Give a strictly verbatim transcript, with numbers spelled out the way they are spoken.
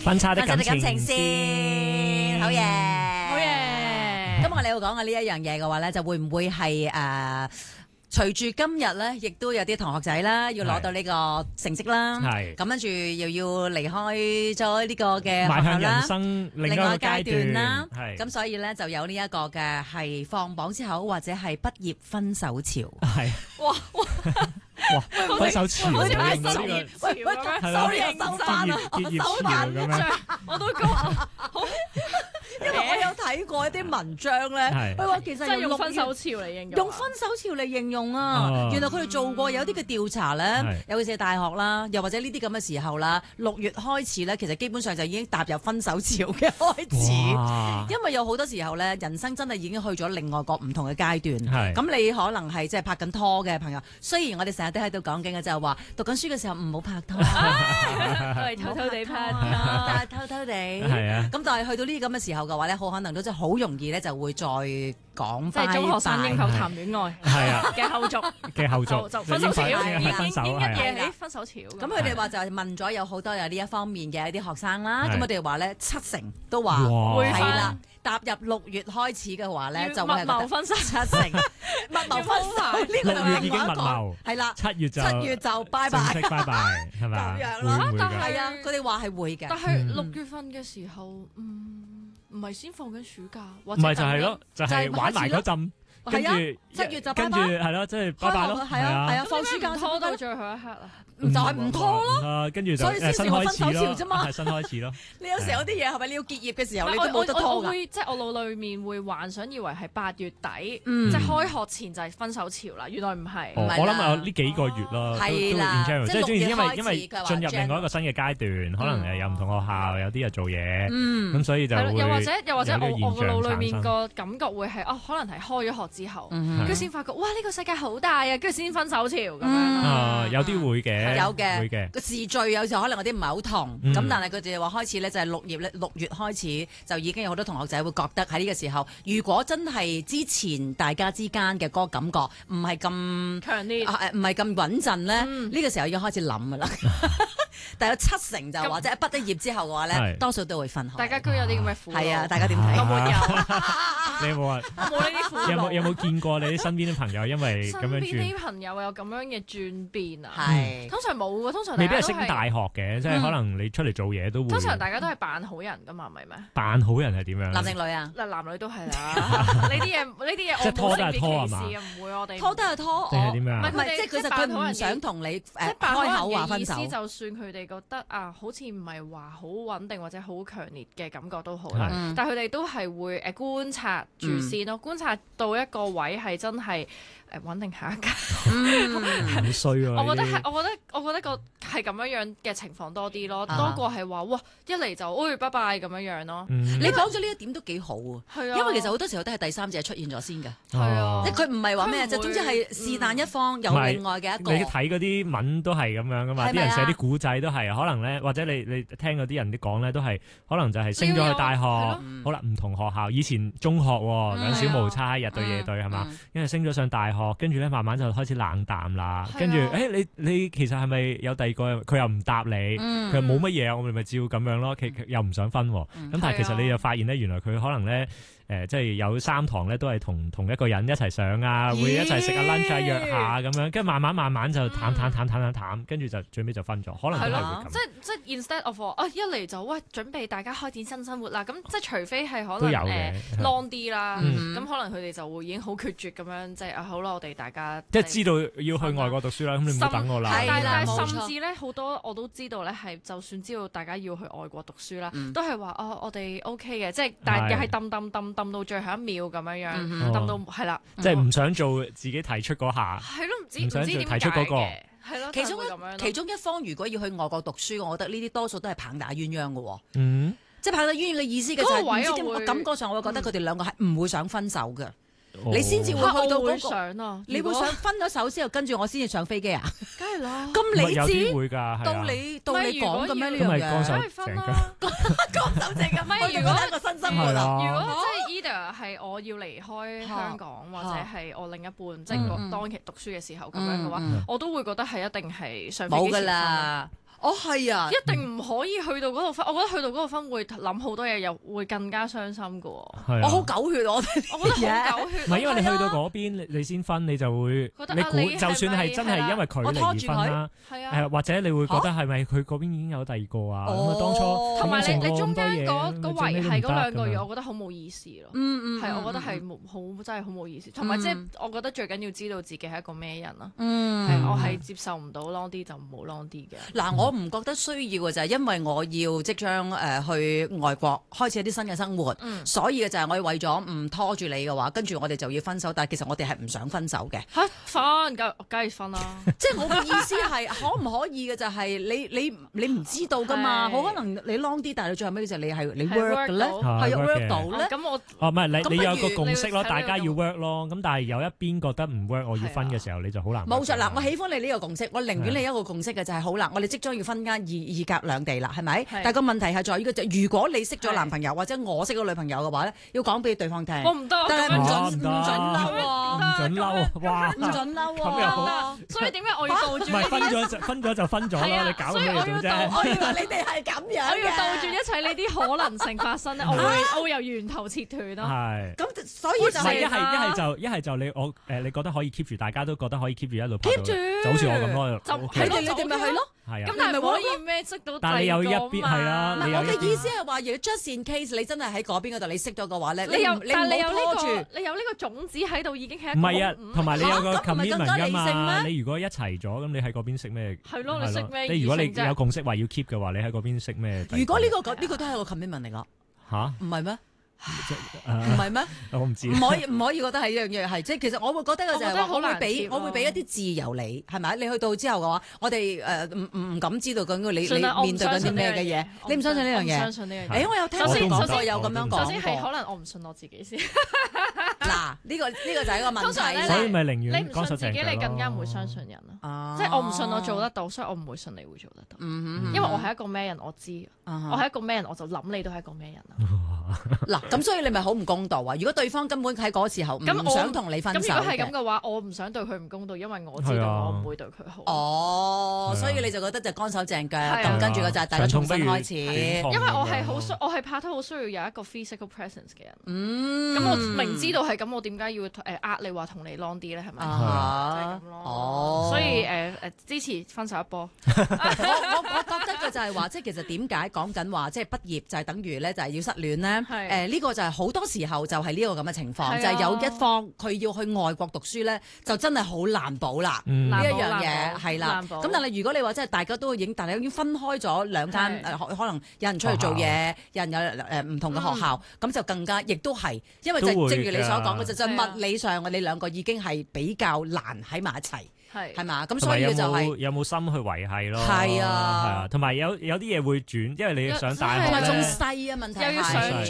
分叉的感情線，好嘢， 好嘢。 咁我哋要講嘅呢一樣嘢嘅話咧，就會唔會係誒？呃隨住今日咧，亦都有啲同學仔啦，要攞到呢個成績啦，咁跟住又要離開咗呢個嘅學校啦， 邁向人生另一個階段啦。咁所以咧就有呢一個嘅係放榜之後或者係畢業分手潮。 係哇哇哇！分手潮， 好似係呢失業潮咁樣， 收嘢收翻啦， 結業潮咁樣。 我都講好。 因為我有睇過一啲文章咧，佢話其實用，用分手潮嚟形容， 用分手潮嚟形容啊！哦、原來佢哋做過有啲嘅調查咧，嗯、尤其是大學啦，又或者呢啲咁嘅時候啦，六月開始咧，其實基本上就已經踏入分手潮嘅開始。因為有好多時候咧，人生真係已經去咗另外個唔同嘅階段。咁你可能係即係拍緊拖嘅朋友，雖然我哋成日都喺度講緊嘅就係話讀緊書嘅時候唔好拍拖， 係偷偷地拍拖， 但係偷偷地。係啊。咁但係去到呢啲咁嘅時候嘅話咧，好可能都真係好容易咧就會再講翻， 即係中學生應否談戀愛係啊嘅後續嘅後續就分手潮， 分手係分手潮。 咁佢哋話就係問咗有好多有呢一方面嘅一啲學生啦，咁我哋話咧七成都話會係啦。踏入六月開始嘅話咧，就係密謀分手七成，密謀分手呢個六月已經密謀， 係啦， 七月就七月就拜拜， 正式拜拜係咪啊？ 咁樣啦， 但係啊，佢哋話係會嘅。 但係六月份嘅時候，嗯，唔係先放緊暑假，唔係就係咯，就係玩埋嗰陣。跟住七月就跟住係咯，即係拜拜咯， 係啊係啊，放暑假拖到最後一刻啊！ 就係唔拖咯， 跟住就新開始咯，係新開始咯。 你有時有啲嘢係咪你要結業嘅時候你都冇得拖㗎？ 即係我腦裡面會幻想以為係八月底，即係開學前就係分手潮啦。原來唔係， 我諗有呢幾個月咯， 係啦， 即係中意，因為因為進入另外一個新嘅階段，可能誒有唔同學校，有啲又做嘢，咁所以就又或者又或者我我個腦裡面個感覺會係哦，可能係開咗學之後，跟住先發覺哇呢個世界好大啊，跟住先分手潮咁樣。 有啲會嘅， 有嘅， 會嘅。 個時序有時候可能有啲唔係好同，咁但係佢哋話開始咧就係六月咧，六月開始就已經有好多同學仔會覺得喺呢個時候，如果真係之前大家之間嘅嗰個感覺唔係咁強烈， 誒唔係咁穩陣咧，呢個時候已經開始諗噶啦。但有七成就或者畢咗業之後嘅話咧，多數都會分開。 大家居有啲咁嘅苦惱。 係啊，大家點睇？ 我沒有。 你有冇啊？ 我冇呢啲苦惱。 有冇有冇見過你啲身邊啲朋友因為咁樣轉？身邊啲朋友有咁樣嘅轉變啊？ 係。通常冇嘅，通常未必係升大學嘅，即係可能你出嚟做嘢都會。 通常大家都係扮好人㗎嘛，唔係咩？ 扮好人係點樣？ 男定女啊？ 嗱，男女都係啦。呢啲嘢，呢啲嘢， 即係拖都係拖啊嘛？ 唔會我哋拖都係拖。 定係點樣？ 唔係，即係其實佢唔想同你誒開口話分手。 意思就算佢哋覺得啊，好似唔係話好穩定或者好強烈嘅感覺都好啦，嗯、但係佢哋都係會誒觀察住先咯，嗯、觀察到一個位係真係誒穩定下一間， 好衰啊！ 我覺得係，我覺得我覺得個係咁樣樣嘅情況多啲咯，啊、多過係話哇一嚟就誒拜拜咁樣樣咯。 嗯、你講咗呢一點都幾好啊， 啊因為其實好多時候都係第三者出現咗先嘅， 係啊， 即係佢唔係話咩，就總之係是但一方有另外嘅一個。 你睇嗰啲文都係咁樣噶嘛，啲人寫啲古仔都係可能咧，或者你你聽嗰啲人啲講咧都係可能就係升咗去大學，好啦唔同學校，以前中學兩小無猜，日對夜對係嘛，因為升咗上大學，跟住咧慢慢就開始冷淡啦，跟住誒你你其實係咪有第二個？佢又唔答你，佢又冇乜嘢，我哋咪照咁樣咯，佢又唔想分，咁但係其實你又發現咧，原來佢可能咧。誒、呃，即係有三堂咧，都係同同一個人一齊上啊，會一齊食下 lunch 啊，約下咁樣，跟住慢慢慢慢就淡淡淡淡淡淡，跟住就最尾就分咗，可能都係會咁。 即係即係 instead of 啊一嚟就喂準備大家開展新生活啦，咁即係除非係可能誒 long 啲啦，咁、嗯、可能佢哋就會已經好決絕咁樣，即係啊好啦，我哋大家即係知道要去外國讀書啦，咁你唔好等我啦。 但係甚至咧好多我都知道咧係，就算知道大家要去外國讀書啦，嗯、都係話哦我哋 OK 嘅，即係但係又係揼揼揼揼到最後一秒咁樣樣，揼到係啦， 即係唔想做自己提出嗰下， 係咯，唔知唔想做提出嗰個， 係咯， 其中一其中一方如果要去外國讀書，我覺得呢啲多數都係棒打鴛鴦嘅喎。 嗯， 即係棒打鴛鴦嘅意思嘅就係唔知點，我感覺上我會覺得佢哋兩個係唔會想分手嘅。你先至會去到嗰個，你會想分咗手之後，跟住我先至上飛機啊？ 梗係啦， 咁你知會㗎， 到你到你講咁樣呢樣嘢， 梗係分啦， 乾手淨嘅， 咪如果一個新生活啦。 如果即係 either 係我要離開香港，或者係我另一半，即係我當期讀書嘅時候咁樣嘅話，我都會覺得係一定係上飛機前分。 冇㗎啦。哦，係啊， 一定唔可以去到嗰度分，我覺得去到嗰度分會諗好多嘢，又會更加傷心㗎喎。 我好狗血，我哋我覺得好狗血。 唔係因為你去到嗰邊，你你先分，你就會你估，就算係真係因為佢離而分啦，誒或者你會覺得係咪佢嗰邊已經有第二個啊？咁啊當初同埋你你中間嗰嗰維係嗰兩個月，我覺得好冇意思咯。 嗯嗯， 係我覺得係冇好真係好冇意思。同埋即係我覺得最緊要知道自己係一個咩人咯。 嗯， 我係接受唔到 long 啲就唔好 long 啲嘅。 嗱，我唔覺得需要嘅就係因為我要即將誒去外國開始一啲新嘅生活，所以嘅就係我為咗唔拖住你嘅話，跟住我哋就要分手。但係其實我哋係唔想分手嘅。 嚇分梗梗係分啦！ 即係我嘅意思係可唔可以嘅就係你你你唔知道㗎嘛？好可能你 long 啲，但係你最後尾就你係你 work 嘅咧，係 work 到咧。 咁我哦唔係你你有個共識咯，大家要 work 咯。咁但係有一邊覺得唔 work，我要分嘅時候你就好難。 冇錯啦，我喜歡你呢個共識，我寧願你一個共識嘅就係好啦。我哋即將要分間異異隔兩地啦，係咪？但係個問題係在於就如果你識咗男朋友或者我識咗女朋友嘅話咧，要講俾對方聽。 我唔得， 但係唔準唔準嬲唔準嬲，哇！ 唔準嬲咁又好。 所以點解我要倒轉？ 唔係分咗就分咗就分咗啦，你搞咩嘢啫？ 我以為你哋係咁樣， 我要倒轉一切呢啲可能性發生咧，我會我會由源頭切斷咯。 係。 咁所以就係一係一係就一係就你我誒，你覺得可以 keep 住，大家都覺得可以 keep 住一路 keep 住，就好似我咁咯。 就係咯，你哋咪係咯。 係啊。 咁但係唔可以咩識到第二個嘛？ 但係你有一邊係啦， 我嘅意思係話，如果 just in case 你真係喺嗰邊嗰度你識咗嘅話咧， 你有你唔好拖住， 你有呢個種子喺度已經係一個唔係啊，同埋你有個 commitment 㗎嘛。 咩？ 你如果一齊咗，咁你喺嗰邊識咩？ 係咯，你識咩？ 你如果你有共識話要 keep 嘅話，你喺嗰邊識咩？ 如果呢個呢個都係個 commitment 嚟㗎。 吓？ 唔係咩？ 唔係咩？ 我唔知。 唔可以唔可以覺得係一樣嘢係，即係其實我會覺得嘅就係話，我會俾我會俾一啲自由你，係咪？你去到之後嘅話，我哋誒唔唔唔敢知道緊你你面對緊啲咩嘅嘢，你唔相信呢樣嘢？ 相信呢樣嘢。 誒，我有聽講過有咁樣講過。 首先係可能我唔信我自己先。 嗱，呢個呢個就係一個問題。 所以咪寧願你唔信自己，你更加唔會相信人咯。即係我唔信我做得到，所以我唔會信你會做得到。因為我係一個咩人，我知。我係一個咩人，我就諗你都係一個咩人啦。 嗱，咁所以你咪好唔公道啊！如果對方根本喺嗰時候唔想同你分手， 咁如果係咁嘅話，我唔想對佢唔公道，因為我知道我唔會對佢好。 哦，所以你就覺得就乾手淨腳，咁跟住個就係大家重新開始。 因為我係好需，我係拍拖好需要有一個 physical presence 嘅人。嗯，咁我明知道係咁，我點解要誒呃你話同你 long 啲咧？係咪？就係咁咯。哦，所以誒誒支持分手一波。 我我我覺得嘅就係話，即係其實點解講緊話，即係畢業就係等於咧就係要失戀咧？誒呢個就係好多時候就係呢個咁嘅情況，就係有一方佢要去外國讀書咧，就真係好難保啦。呢一樣嘢係啦。咁但係如果你話即係大家都已經，但係已經分開咗兩間誒，可能有人出去做嘢，有人有誒唔同嘅學校，咁就更加亦都係，因為就正如你所講嘅，就就物理上我哋兩個已經係比較難喺埋一齊。係係嘛，咁所以就係有冇心去維繫咯？ 係啊， 係啊，同埋有有啲嘢會轉，因為你上大學同埋仲細啊問題， 又要上